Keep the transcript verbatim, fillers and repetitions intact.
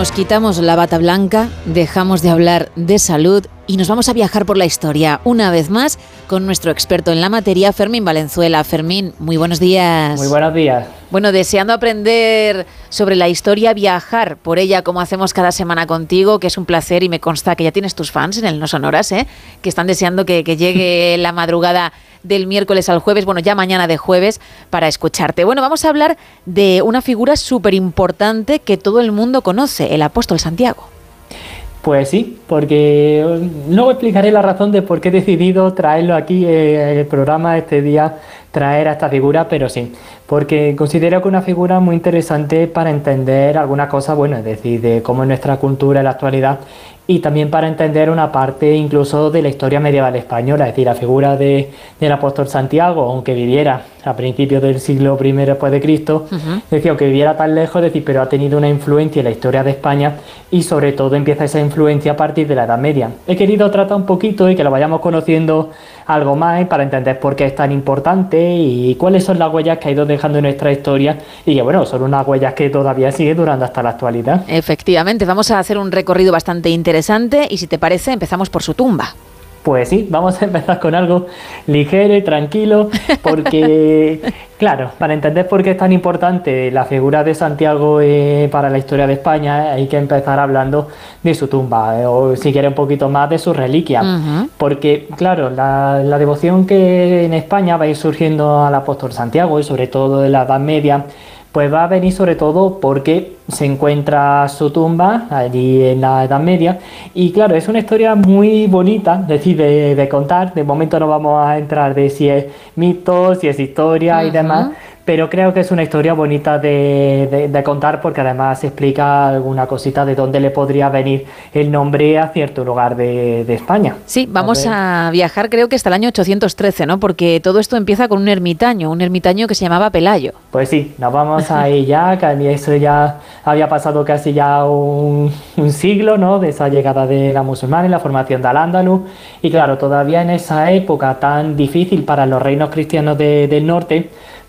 Nos quitamos la bata blanca, dejamos de hablar de salud y nos vamos a viajar por la historia, una vez más, con nuestro experto en la materia, Fermín Valenzuela. Fermín, muy buenos días. Muy buenos días. Bueno, deseando aprender sobre la historia, viajar por ella como hacemos cada semana contigo, que es un placer y me consta que ya tienes tus fans en el No Sonoras, ¿eh? Que están deseando que, que llegue la madrugada del miércoles al jueves, bueno, ya mañana de jueves, para escucharte. Bueno, vamos a hablar de una figura súper importante que todo el mundo conoce, el apóstol Santiago. Pues sí, porque luego explicaré la razón de por qué he decidido traerlo aquí en el programa este día, traer a esta figura, pero sí, porque considero que es una figura muy interesante para entender algunas cosas, bueno, es decir, de cómo es nuestra cultura en la actualidad y también para entender una parte incluso de la historia medieval española, es decir, la figura de, del apóstol Santiago, aunque viviera a principios del siglo primero después de Cristo, uh-huh. es decir, aunque viviera tan lejos, es decir, pero ha tenido una influencia en la historia de España y sobre todo empieza esa influencia a partir de la Edad Media. He querido tratar un poquito y que lo vayamos conociendo algo más para entender por qué es tan importante y cuáles son las huellas que ha ido dejando en nuestra historia y que, bueno, son unas huellas que todavía sigue durando hasta la actualidad. Efectivamente, vamos a hacer un recorrido bastante interesante y si te parece empezamos por su tumba. Pues sí, vamos a empezar con algo ligero y tranquilo porque, claro, para entender por qué es tan importante la figura de Santiago eh, para la historia de España, hay que empezar hablando de su tumba, eh, o si quiere un poquito más de su reliquia, uh-huh. porque, claro, la, la devoción que en España va a ir surgiendo al apóstol Santiago y sobre todo en la Edad Media, pues va a venir sobre todo porque se encuentra su tumba allí en la Edad Media y claro, es una historia muy bonita, es decir, de, de contar. De momento no vamos a entrar de si es mito, si es historia uh-huh. y demás, pero creo que es una historia bonita de, de, de contar porque además explica alguna cosita de dónde le podría venir el nombre a cierto lugar de, de España. Sí, vamos a, a viajar creo que hasta el año ochocientos trece, ¿no? Porque todo esto empieza con un ermitaño, un ermitaño que se llamaba Pelayo. Pues sí, nos vamos ahí ya, que eso ya había pasado casi ya un, un siglo, ¿no? De esa llegada de la musulmana y la formación de Al-Ándalus y claro, todavía en esa época tan difícil para los reinos cristianos de, del norte,